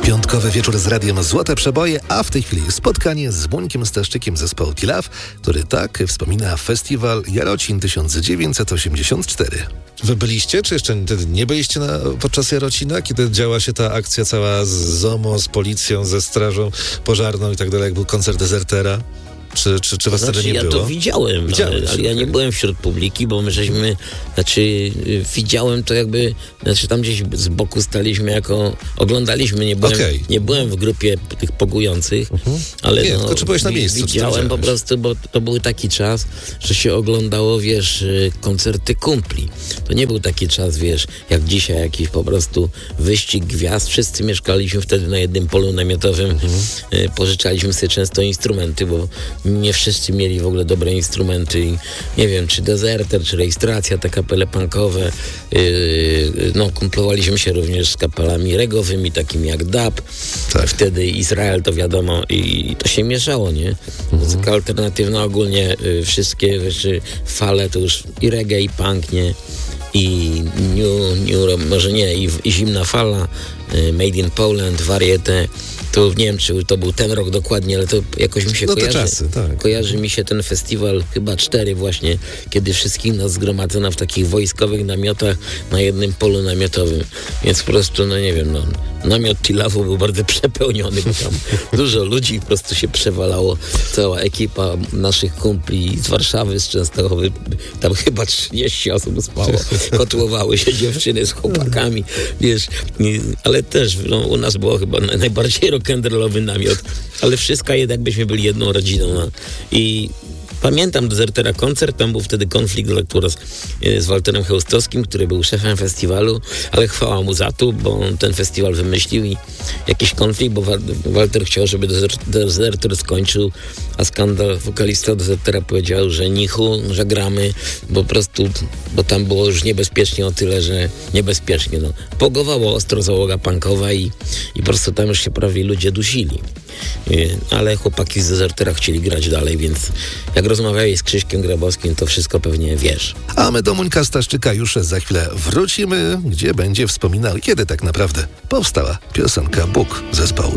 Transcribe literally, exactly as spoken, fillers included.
Piątkowy wieczór z radiem Złote Przeboje, a w tej chwili spotkanie z Mońkiem Staszczykiem zespołu T-Love, który tak wspomina festiwal Jarocin tysiąc dziewięćset osiemdziesiąt cztery. Wy byliście, czy jeszcze wtedy nie byliście na, podczas Jarocina, kiedy działa się ta akcja cała z ZOMO, z policją, ze strażą pożarną i tak dalej, jak był koncert Dezertera? Czy, czy, czy was znaczy, wtedy nie ja było? Ja to widziałem, ale, ale ja nie byłem wśród publiki, bo my żeśmy, znaczy widziałem to jakby, znaczy tam gdzieś z boku staliśmy jako, oglądaliśmy, nie byłem, okay. nie byłem w grupie tych pogujących, uh-huh. ale nie, no, tylko czy byłeś na miejscu? Widziałem po prostu, bo to był taki czas, że się oglądało, wiesz, koncerty kumpli. To nie był taki czas, wiesz, jak dzisiaj jakiś po prostu wyścig gwiazd. Wszyscy mieszkaliśmy wtedy na jednym polu namiotowym, uh-huh. pożyczaliśmy sobie często instrumenty, bo nie wszyscy mieli w ogóle dobre instrumenty i nie wiem, czy Dezerter, czy Rejestracja, te kapele punkowe. Yy, no, kumplowaliśmy się również z kapelami regowymi, takimi jak Dub. Tak. Wtedy Izrael, to wiadomo, i to się mieszało, nie? Mhm. Muzyka alternatywna ogólnie, yy, wszystkie rzeczy, fale to już i reggae, i punk, nie? I new, new, może nie, i, i Zimna Fala, yy, Made in Poland, Variete. To nie wiem, czy to był ten rok dokładnie, ale to jakoś mi się no kojarzy. Czasy, tak. Kojarzy mi się ten festiwal, chyba cztery właśnie, kiedy wszystkich nas zgromadzono w takich wojskowych namiotach na jednym polu namiotowym. Więc po prostu, no nie wiem, no, namiot T-Love'u był bardzo przepełniony, bo tam dużo ludzi po prostu się przewalało. Cała ekipa naszych kumpli z Warszawy, z Częstochowy, tam chyba trzydzieści osób spało. Kotłowały się dziewczyny z chłopakami, wiesz, ale też no, u nas było chyba najbardziej rock'n'rollowy namiot, ale wszystko jednak byśmy byli jedną rodziną. No. I pamiętam Dezertera koncert, tam był wtedy konflikt lektura z, z Walterem Chełstowskim, który był szefem festiwalu, ale chwała mu za to, bo on ten festiwal wymyślił i jakiś konflikt, bo Walter chciał, żeby Dezerter skończył, a Skandal, wokalista Dezertera, powiedział, że nichu, że gramy, bo po prostu, bo tam było już niebezpiecznie o tyle, że niebezpiecznie, no. Pogowało ostro załoga punkowa i, i po prostu tam już się prawie ludzie dusili. Ale chłopaki z Dezertera chcieli grać dalej, więc jak rozmawiałeś z Krzyśkiem Grabowskim, to wszystko pewnie wiesz. A my do Mońka Staszczyka już za chwilę wrócimy, gdzie będzie wspominał, kiedy tak naprawdę powstała piosenka Bóg zespołu